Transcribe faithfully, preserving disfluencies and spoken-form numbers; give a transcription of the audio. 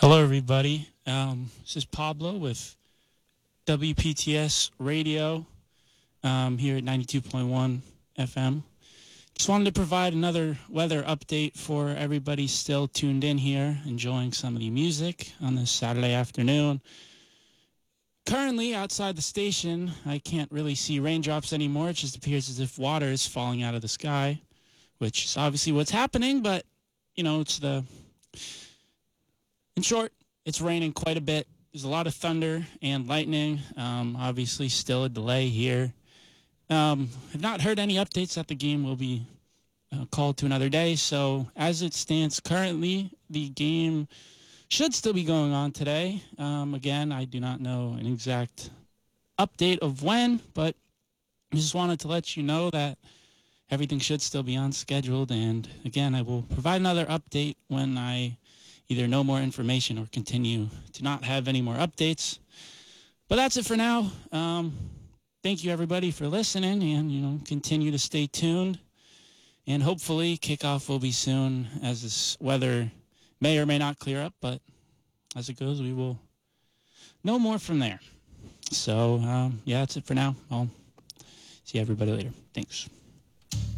Hello, everybody. Um, this is Pablo with W P T S Radio um, here at ninety-two point one F M. Just wanted to provide another weather update for everybody still tuned in here, enjoying some of the music on this Saturday afternoon. Currently, outside the station, I can't really see raindrops anymore. It just appears as if water is falling out of the sky, which is obviously what's happening, but, you know, it's the... In short, it's raining quite a bit. There's a lot of thunder and lightning. Um, obviously, still a delay here. Um, I've not heard any updates that the game will be uh, called to another day. So as it stands currently, the game should still be going on today. Um, again, I do not know an exact update of when, but I just wanted to let you know that everything should still be on scheduled. And again, I will provide another update when I either know more information or continue to not have any more updates. But that's it for now. Um, thank you, everybody, for listening, and, you know, continue to stay tuned. And hopefully kickoff will be soon, as this weather may or may not clear up. But as it goes, we will know more from there. So, um, yeah, that's it for now. I'll see everybody later. Thanks.